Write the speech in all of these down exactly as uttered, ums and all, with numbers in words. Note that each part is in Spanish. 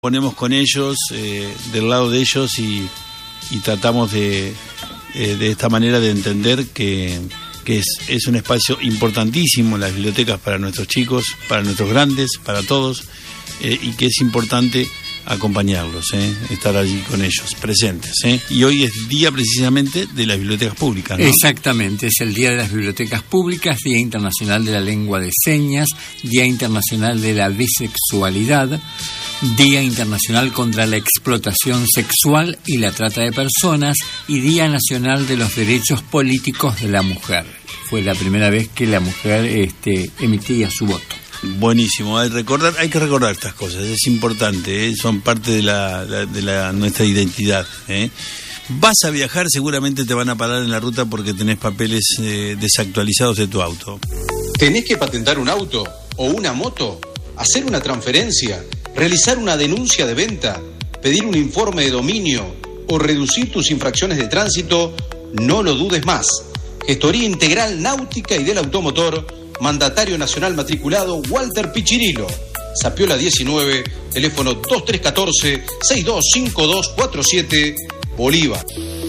Ponemos con ellos, eh, del lado de ellos y, y tratamos de, eh, de esta manera de entender que, que es, es un espacio importantísimo las bibliotecas para nuestros chicos, para nuestros grandes, para todos, eh, y que es importante acompañarlos, eh, estar allí con ellos, presentes. Eh. Y hoy es día precisamente de las bibliotecas públicas, ¿no? Exactamente, es el Día de las Bibliotecas Públicas, Día Internacional de la Lengua de Señas, Día Internacional de la Bisexualidad, Día Internacional contra la Explotación Sexual y la Trata de Personas y Día Nacional de los Derechos Políticos de la Mujer. Fue la primera vez que la mujer este, emitía su voto. Buenísimo, hay, recordar, hay que recordar estas cosas, es importante, ¿eh? Son parte de, la, de la, nuestra identidad. ¿eh? Vas a viajar, seguramente te van a parar en la ruta porque tenés papeles eh, desactualizados de tu auto. ¿Tenés que patentar un auto o una moto? ¿Hacer una transferencia? ¿Realizar una denuncia de venta? ¿Pedir un informe de dominio? ¿O reducir tus infracciones de tránsito? No lo dudes más. Gestoría Integral Náutica y del Automotor, Mandatario Nacional Matriculado Walter Pichirilo. Zapiola diecinueve, teléfono dos tres uno cuatro, seis dos cinco dos cuatro siete, Bolívar.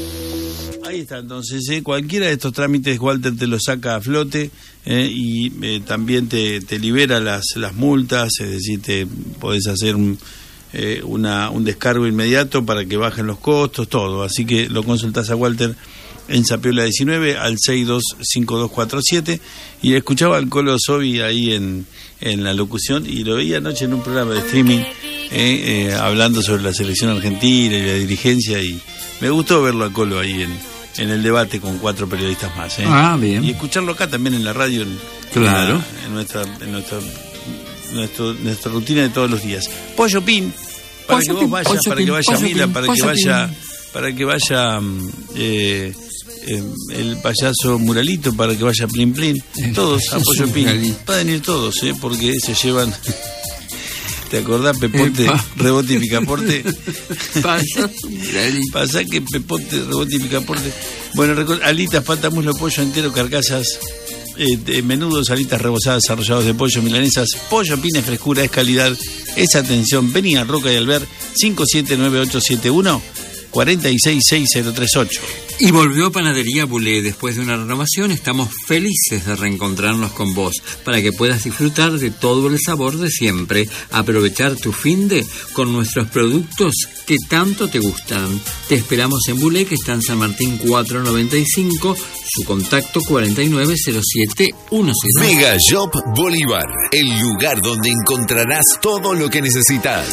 Ahí está, entonces, eh, cualquiera de estos trámites Walter te lo saca a flote eh, y eh, también te, te libera las, las multas, es decir, te podés hacer un, eh, una, un descargo inmediato para que bajen los costos, todo. Así que lo consultás a Walter en Zapiola diecinueve al seis dos cinco dos cuatro siete, y escuchaba al Colo Sobi ahí en, en la locución y lo veía anoche en un programa de streaming eh, eh, hablando sobre la selección argentina y la dirigencia, y me gustó verlo a Colo ahí en, en el debate con cuatro periodistas más. ¿eh? Ah, bien. Y escucharlo acá también en la radio, en, claro, en, la, en, nuestra, en nuestra, nuestro, nuestra rutina de todos los días. Pollo Pin, para pollo que vos pin, vayas, para pin, que vaya Mila, pin, para que pin. vaya, para que vaya eh, Eh, el payaso Muralito, para que vaya Plin Plin, todos a Pollo Pin, pueden ir todos, ¿eh? Porque se llevan. ¿Te acordás, Pepote, Epa. Rebote y Picaporte? Pasa que Pepote, Rebote y Picaporte. Bueno, record, alitas, pata, muslo, pollo entero, carcasas, eh, de menudos, alitas rebozadas, arrollados de pollo, milanesas. Pollo Pin es frescura, es calidad, es atención. Vení a Roca y Alvear, cinco siete nueve ocho siete uno cuatro seis seis cero tres ocho. Y volvió Panadería Bulé. Después de una renovación, estamos felices de reencontrarnos con vos para que puedas disfrutar de todo el sabor de siempre. Aprovechar tu finde con nuestros productos que tanto te gustan. Te esperamos en Bulé, que está en San Martín cuatrocientos noventa y cinco. Su contacto cuarenta y nueve cero siete diez. Mega Shop Bolívar, el lugar donde encontrarás todo lo que necesitas.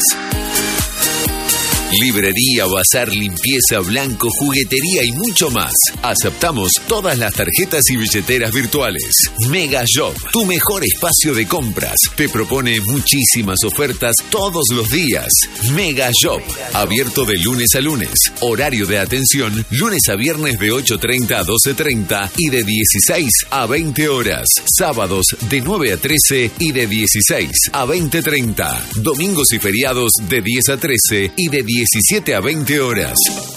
Librería, bazar, limpieza, blanco, juguetería y mucho más. Aceptamos todas las tarjetas y billeteras virtuales. Mega Shop, tu mejor espacio de compras. Te propone muchísimas ofertas todos los días. Mega Shop, abierto de lunes a lunes. Horario de atención, lunes a viernes de ocho treinta a doce treinta y de dieciséis a veinte horas. Sábados de nueve a trece y de dieciséis a veinte treinta. Domingos y feriados de diez a trece y de diecisiete a veinte horas.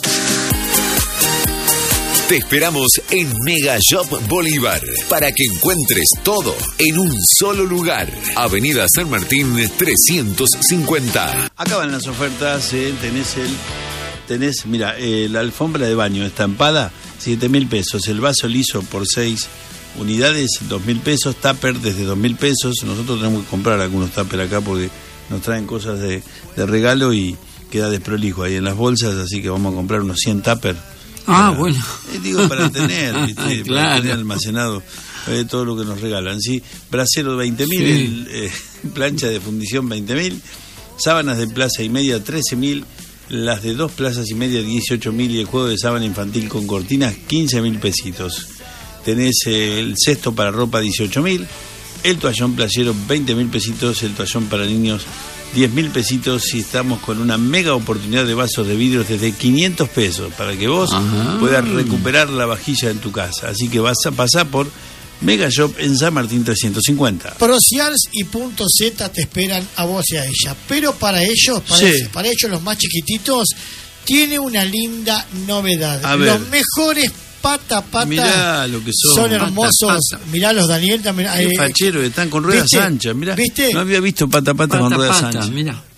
Te esperamos en Mega Shop Bolívar para que encuentres todo en un solo lugar. Avenida San Martín trescientos cincuenta. Acaban las ofertas, eh, tenés el tenés, mira, eh, la alfombra de baño estampada, siete mil pesos, el vaso liso por seis unidades, dos mil pesos, tupper desde dos mil pesos. Nosotros tenemos que comprar algunos tupper acá porque nos traen cosas de, de regalo y queda desprolijo ahí en las bolsas, así que vamos a comprar unos cien tupper. Ah, para, bueno. Eh, digo, para tener, ¿viste? Claro. Para tener almacenado eh, todo lo que nos regalan. Sí, brasero veinte mil, sí. eh, plancha de fundición veinte mil, sábanas de plaza y media trece mil, las de dos plazas y media dieciocho mil y el juego de sábana infantil con cortinas quince mil pesitos. Tenés eh, el cesto para ropa dieciocho mil, el toallón playero veinte mil pesitos, el toallón para niños diez mil pesitos, y estamos con una mega oportunidad de vasos de vidrio desde quinientos pesos para que vos Ajá. puedas recuperar la vajilla en tu casa. Así que vas a pasar por Mega Shop en San Martín trescientos cincuenta. Procials y Punto Z te esperan a vos y a ella. Pero para ellos, para, sí. ellos, para ellos los más chiquititos, tiene una linda novedad. A los ver. mejores pata pata. Mirá lo que son. Son hermosos. Pata, pata. Mirá los Daniel también. Qué eh, fachero, están con ruedas ¿viste? anchas. Mirá, ¿viste? No había visto pata pata, pata con ruedas pata, anchas. Mirá.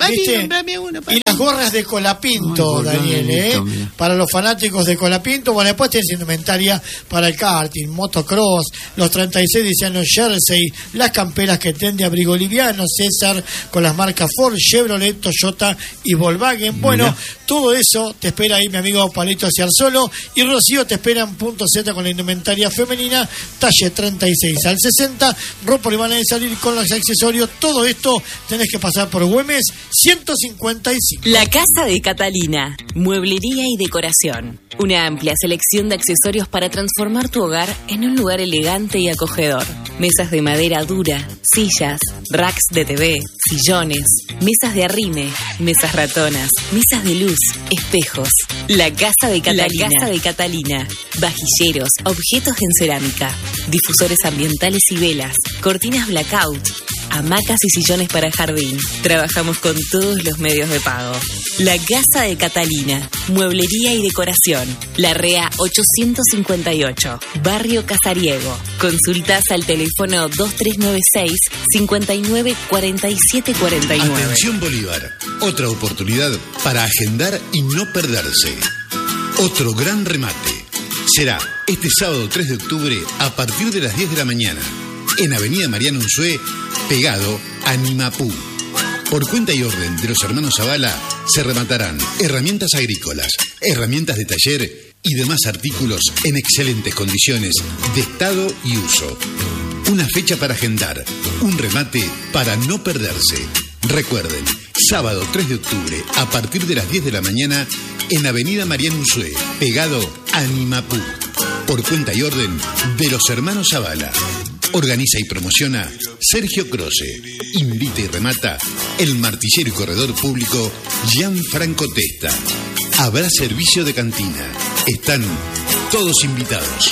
¿Viste? Uno, y las gorras de Colapinto, Ay, Daniel, ¿eh? bonito, mira. Para los fanáticos de Colapinto. Bueno, después tienes indumentaria para el karting, motocross, los treinta y seis diseños jersey, las camperas que ten de abrigo liviano, César, con las marcas Ford, Chevrolet, Toyota y Volkswagen. Bueno, Mira. todo eso te espera ahí mi amigo Palito Ciarzolo, y Rocío te espera en Punto Z con la indumentaria femenina, talle treinta y seis al sesenta, ropa y van a salir con los accesorios. Todo esto tenés que pasar por Güemes ciento cincuenta y cinco. La Casa de Catalina, mueblería y decoración. Una amplia selección de accesorios para transformar tu hogar en un lugar elegante y acogedor. Mesas de madera dura, sillas, racks de T V, sillones, mesas de arrime, mesas ratonas, mesas de luz, espejos. La Casa de Catalina. La Casa de Catalina. Vajilleros, objetos en cerámica, difusores ambientales y velas, cortinas blackout, hamacas y sillones para jardín. Trabajamos con todos los medios de pago. La Casa de Catalina, mueblería y decoración. Larrea ochocientos cincuenta y ocho, Barrio Casariego. Consultas al teléfono dos tres nueve seis, cinco nueve cuatro siete cuatro nueve. Atención Bolívar, otra oportunidad para agendar y no perderse. Otro gran remate. Será este sábado tres de octubre a partir de las diez de la mañana en Avenida Mariano Unzué, pegado a Nimapú. Por cuenta y orden de los hermanos Zavala se rematarán herramientas agrícolas, herramientas de taller y demás artículos en excelentes condiciones de estado y uso. Una fecha para agendar, un remate para no perderse. Recuerden, sábado tres de octubre a partir de las diez de la mañana en Avenida Mariano Unzué, pegado a Nimapú. Por cuenta y orden de los hermanos Zavala. Organiza y promociona Sergio Croce. Invita y remata el martillero y corredor público Gianfranco Testa. Habrá servicio de cantina. Están todos invitados.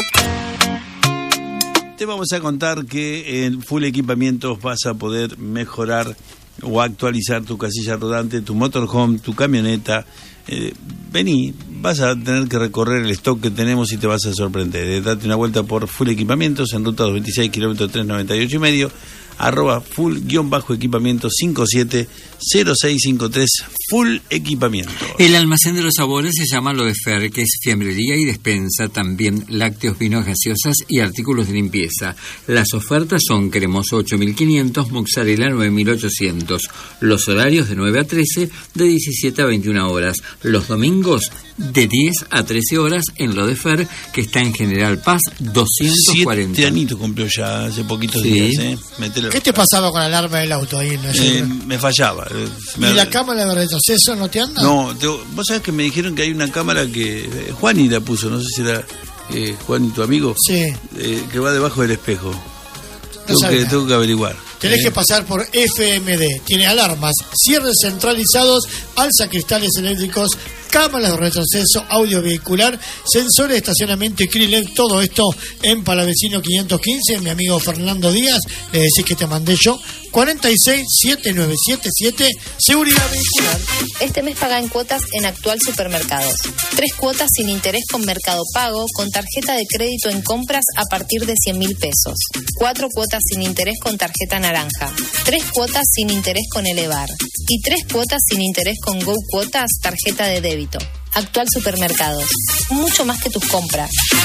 Te vamos a contar que en Full Equipamientos vas a poder mejorar o actualizar tu casilla rodante, tu motorhome, tu camioneta. Eh, vení, vas a tener que recorrer el stock que tenemos y te vas a sorprender. Eh, date una vuelta por Full Equipamientos en ruta doscientos veintiséis, kilómetro trescientos noventa y ocho y medio, arroba full guión bajo equipamiento cinco siete cero seis cinco tres. Full Equipamiento. El almacén de los sabores se llama Lo de Fer, que es fiambrería y despensa, también lácteos, vinos, gaseosas y artículos de limpieza. Las ofertas son cremoso ocho mil quinientos, mozzarella nueve mil ochocientos. Los horarios de nueve a trece, de diecisiete a veintiuna horas. Los domingos de diez a trece horas en Lo de Fer, que está en General Paz doscientos cuarenta. Siete anitos cumplió ya hace poquitos Sí. días. ¿eh? Metele- ¿Qué te pasaba con la alarma del auto ahí en la Eh, me fallaba. eh, me- ¿Y la cámara de retroceso no te anda? No, te- vos sabés que me dijeron que hay una cámara que eh, Juani la puso, no sé si era eh, Juani tu amigo, Sí. eh, que va debajo del espejo. Tengo, sabía. que, tengo que averiguar. Tenés ¿eh? que pasar por F M D. Tiene alarmas, cierres centralizados, alza cristales eléctricos, cámaras de retroceso, audio vehicular, sensores de estacionamiento y Krilled. Todo esto en Palavecino quinientos quince. Mi amigo Fernando Díaz, le decís que te mandé yo. cuarenta y seis, setenta y nueve setenta y siete, seguridad vehicular. Este mes paga en cuotas en Actual Supermercados. Tres cuotas sin interés con Mercado Pago, con tarjeta de crédito en compras a partir de cien mil pesos. Cuatro cuotas sin interés con tarjeta naranja. Tres cuotas sin interés con Elevar. Y tres cuotas sin interés con Go Cuotas, tarjeta de débito. Actual Supermercados. Mucho más que tus compras.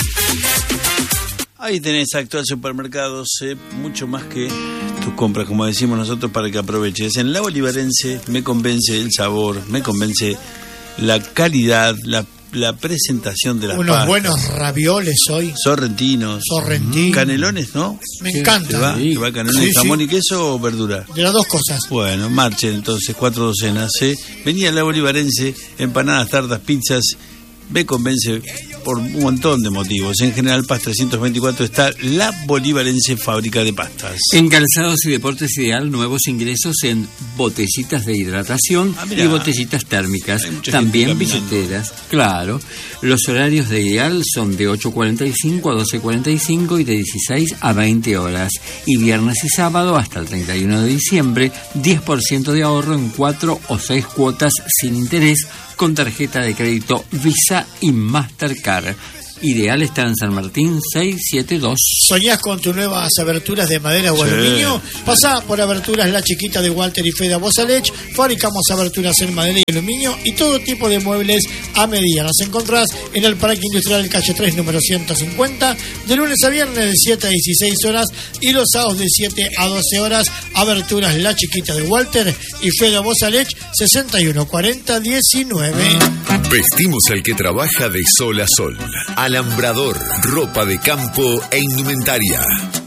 Ahí tenés Actual Supermercados, eh, mucho más que tus compras, como decimos nosotros, para que aproveches. En la Bolivarense me convence el sabor, me convence la calidad, la, la presentación de las Unos pastas. buenos ravioles hoy. Sorrentinos. Sorrentinos. Canelones, ¿no? Me ¿Te encanta. va? Sí. ¿Te va canelones, Sí, jamón sí. y queso o verdura? De las dos cosas. Bueno, marchen entonces, cuatro docenas. ¿eh? Venía la Bolivarense, empanadas, tartas, pizzas. Me convence por un montón de motivos. En General Paz trescientos veinticuatro está la Bolivarense Fábrica de Pastas. En Calzados y Deportes Ideal, nuevos ingresos en botellitas de hidratación Ah, mirá. y botellitas térmicas, Hay mucha también gente caminando. billeteras, claro. Los horarios de Ideal son de ocho cuarenta y cinco a doce cuarenta y cinco y de dieciséis a veinte horas. Y viernes y sábado hasta el treinta y uno de diciembre, diez por ciento de ahorro en cuatro o seis cuotas sin interés con tarjeta de crédito Visa y Mastercard. Ideal está en San Martín seiscientos setenta y dos. ¿Soñás con tus nuevas aberturas de madera o Sí. aluminio? Pasá por Aberturas La Chiquita de Walter y Feda Bosalech. Fabricamos aberturas en madera y aluminio y todo tipo de muebles a medida. Nos encontrás en el Parque Industrial Calle tres, número ciento cincuenta, de lunes a viernes de siete a dieciséis horas y los sábados de siete a doce horas. Aberturas La Chiquita de Walter y Feda Bosalech, sesenta y uno cuarenta diecinueve. Vestimos al que trabaja de sol a sol. Alambrador, ropa de campo e indumentaria.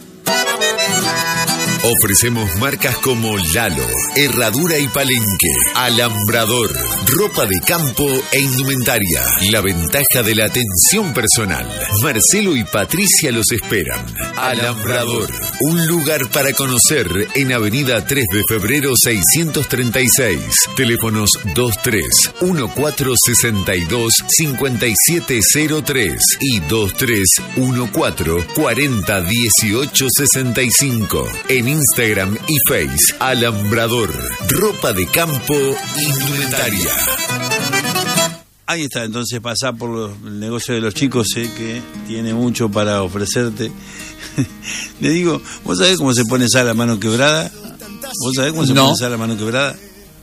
Ofrecemos marcas como Lalo, Herradura y Palenque. Alambrador, ropa de campo e indumentaria. La ventaja de la atención personal. Marcelo y Patricia los esperan. Alambrador, un lugar para conocer en Avenida tres de febrero seiscientos treinta y seis. Teléfonos dos tres uno cuatro seis dos cinco siete cero tres y dos tres uno cuatro cuatro cero uno ocho sesenta y cinco. En Instagram y Face, Alambrador, ropa de campo, indumentaria. Ahí está, entonces pasá por los, el negocio de los chicos, sé que tiene mucho para ofrecerte. Le digo, ¿vos sabés cómo se pone sal a mano quebrada? ¿Vos sabés cómo se No. pone sal a mano quebrada?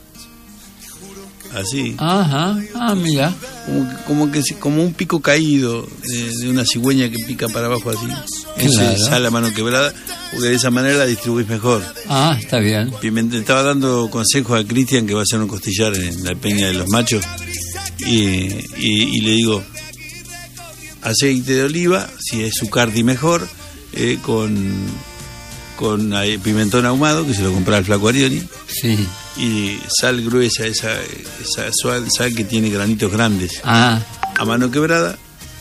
Así. Ajá, ah, mira. Como, que- como que si- como un pico caído de, de una cigüeña que pica para abajo así. Eso Claro. es sal a mano quebrada, porque de esa manera la distribuís mejor. Ah, está bien. Y me estaba dando consejos a Cristian, que va a hacer un costillar en la Peña de los Machos, y, y, y le digo, aceite de oliva, si es Zucardi mejor, eh, con, con eh, pimentón ahumado, que se lo compraba el Flaco Arioni, Sí. y sal gruesa, esa, esa sal, sal que tiene granitos grandes, Ah, a mano quebrada,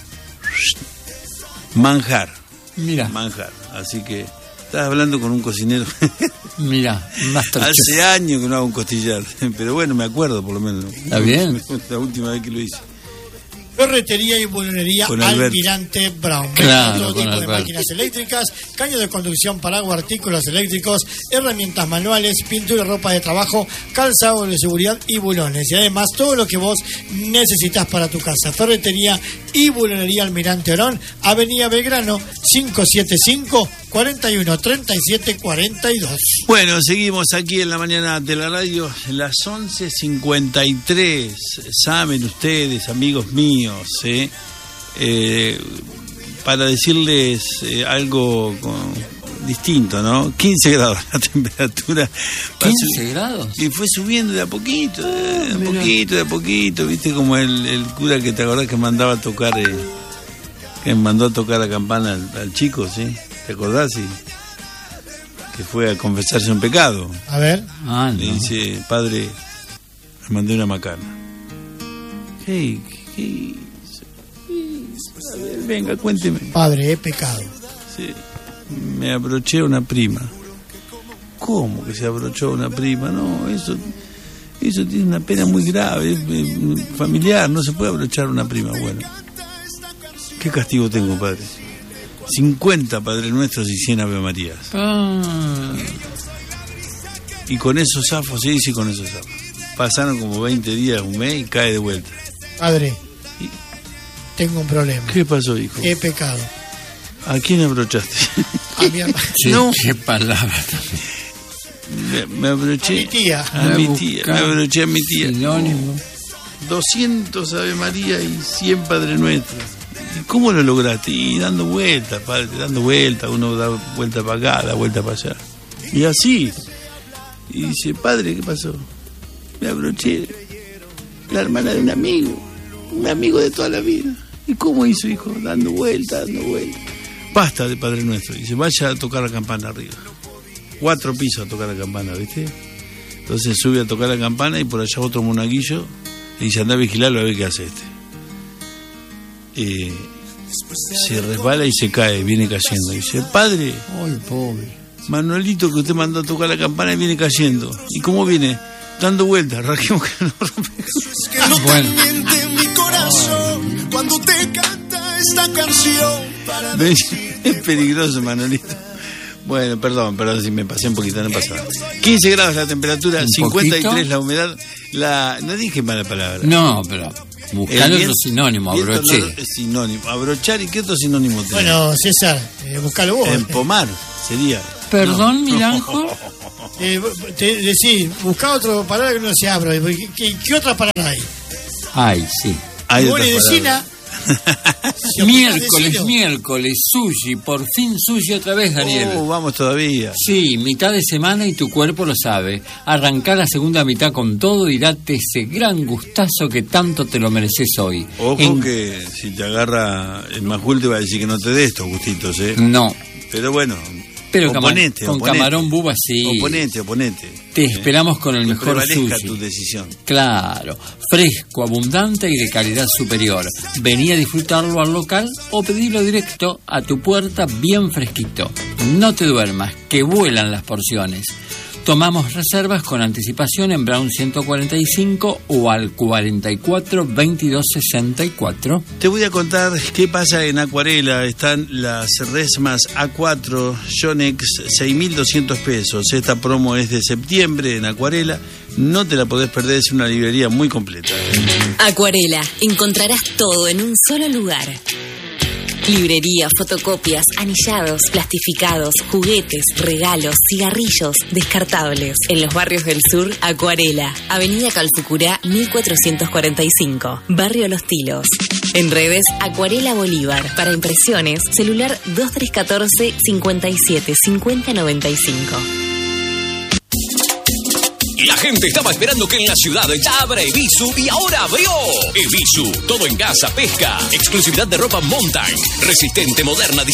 manjar, mira, manjar. Así que estás hablando con un cocinero. mira, Masterchef. Hace años que no hago un costillar, pero bueno, me acuerdo por lo menos. Está bien. La última vez que lo hice. Ferretería y bulonería Con Alberto. Almirante Brown. Claro, Todo con tipo de Alberto. máquinas eléctricas, caños de conducción, paraguas, artículos eléctricos, herramientas manuales, pintura, ropa de trabajo, calzado de seguridad y bulones. Y además todo lo que vos necesitas para tu casa. Ferretería y bulonería Almirante Brown, Avenida Belgrano, quinientos setenta y cinco, cuarenta y uno treinta y siete cuarenta y dos. Bueno, seguimos aquí en la mañana de la radio, las once cincuenta y tres. Saben ustedes, amigos míos, ¿eh? Eh, para decirles eh, algo con- distinto, ¿no? quince grados la temperatura. Va ¿quince su- grados? Y fue subiendo de a poquito, de a mira. poquito, de a poquito, viste, como el, el cura que te acordás que mandaba a tocar, eh, que mandó a tocar la campana al, al chico, ¿sí? ¿Te acordás? Sí. Que fue a confesarse un pecado. A ver. Ah, Le no. dice, padre, me mandé una macana. ¿Qué? ¿Qué hizo? ¿Qué hizo? A ver, venga, cuénteme. Padre, he pecado. Sí, me abroché a una prima. ¿Cómo que se abrochó a una prima? No, eso, eso tiene una pena muy grave, es, eh, familiar, no se puede abrochar a una prima. Bueno, ¿qué castigo tengo, padre? cincuenta Padre Nuestros y cien Ave Marías. Ah, Y con esos zafos, sí, sí, con esos zafos. Pasaron como veinte días, un mes y cae de vuelta. Padre, ¿Y tengo un problema. qué pasó, hijo? He pecado. ¿A quién abrochaste? A mi hermano. sí, No. qué palabra. me, me abroché. A mi tía. A Voy a mi tía, buscar me abroché a mi tía. sinónimo. doscientos Ave María y cien Padre Nuestro. ¿Y cómo lo lograste? Y dando vueltas, padre, dando vueltas. Uno da vuelta para acá, da vuelta para allá. Y así. Y dice, padre, ¿qué pasó? Me abroché la hermana de un amigo. Un amigo de toda la vida. ¿Y cómo hizo, hijo? Dando vueltas, dando vueltas. Basta de Padre Nuestro. Dice, vaya a tocar la campana arriba. Cuatro pisos a tocar la campana, ¿viste? Entonces sube a tocar la campana y por allá otro monaguillo le dice, anda a vigilarlo a ver qué hace este. Eh, se resbala y se cae, viene cayendo. Dice, padre, Ay, pobre. Manuelito que usted mandó a tocar la campana y viene cayendo. ¿Y cómo viene? Dando vueltas, rajemos que no rompe. Que no Bueno. te miente mi corazón cuando te canta esta canción para ¿Ves? Es peligroso, Manolito. Bueno, perdón, perdón si me pasé un poquito, no pasa nada. quince grados la temperatura, ¿Un cincuenta y tres poquito? la humedad. La, no dije mala palabra. No, pero buscar El otro viento- sinónimo, viento abroché. nor- es sinónimo. Abrochar, ¿y qué otro sinónimo tenés? Bueno, César, eh, buscalo vos. Empomar sería. Perdón, No. Milanjo. Eh, te decís, busca otra palabra que no se abra. ¿Qué, qué, qué otra palabra hay? Ay, sí. Hay Buena otras vecina. Si opinás, Miércoles, decilo. miércoles, sushi, por fin sushi otra vez, Daniel. Oh, vamos todavía. Sí, mitad de semana y tu cuerpo lo sabe. Arrancar la segunda mitad con todo y date ese gran gustazo que tanto te lo mereces hoy. Ojo En- que si te agarra el Majul te va a decir que no te dé estos gustitos, ¿eh? No, Pero bueno, pero cama- oponente, con oponente. camarón buba sí. Oponente, oponente. Te ¿Eh? esperamos con el Que mejor prevalezca sushi. tu decisión. Claro, fresco, abundante y de calidad superior. Vení a disfrutarlo al local o pedilo directo a tu puerta bien fresquito. No te duermas, que vuelan las porciones. Tomamos reservas con anticipación en Brown ciento cuarenta y cinco o al cuarenta y cuatro veintidós sesenta y cuatro. Te voy a contar qué pasa en Acuarela. Están las Resmas A cuatro Yonex, seis mil doscientos pesos. Esta promo es de septiembre en Acuarela. No te la podés perder, es una librería muy completa. Acuarela, encontrarás todo en un solo lugar. Librería, fotocopias, anillados, plastificados, juguetes, regalos, cigarrillos, descartables. En los barrios del sur, Acuarela, Avenida Calfucurá mil cuatrocientos cuarenta y cinco, Barrio Los Tilos. En redes, Acuarela Bolívar. Para impresiones, celular dos tres uno cuatro, cinco siete cinco cero nueve cinco. La gente estaba esperando que en la ciudad ya abra Evisu y ahora abrió. Evisu, todo en casa, pesca, exclusividad de ropa Mountain, resistente, moderna,